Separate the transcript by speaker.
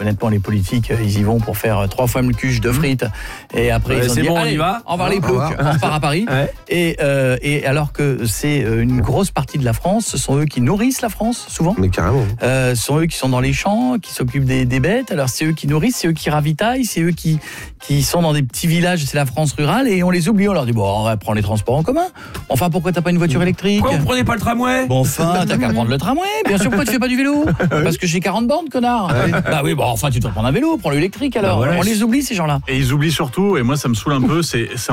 Speaker 1: honnêtement, les politiques, ils y vont pour faire 3 fois le cuche de frites. Et après, ils ont dit,
Speaker 2: bon,
Speaker 1: allez,
Speaker 2: on y va.
Speaker 1: on va les poucs, on part à Paris.
Speaker 2: Ouais.
Speaker 1: Et alors que c'est une grosse partie de la France, ce sont eux qui nourrissent la France, souvent.
Speaker 3: Mais carrément.
Speaker 1: Ce sont eux qui sont dans les champs, qui s'occupent des bêtes. Alors c'est eux qui nourrissent, c'est eux qui ravitaillent, c'est eux qui sont dans des petits villages, c'est la France rurale, et on les oublie. On leur dit, bon, on va prendre les transports en commun. Enfin, pourquoi t'as pas une voiture électrique?
Speaker 2: Pourquoi vous prenez pas le tramway?
Speaker 1: Bon, enfin, t'as qu'à prendre le tramway. Bien sûr, pourquoi tu fais pas du vélo? Parce que j'ai 40 bornes, connard. Bah oui, bon, enfin, tu dois prendre un vélo, prends l'électrique alors.
Speaker 2: Bah voilà.
Speaker 1: On les oublie, ces gens-là.
Speaker 4: Et ils oublient surtout, et moi ça me saoule un peu, c'est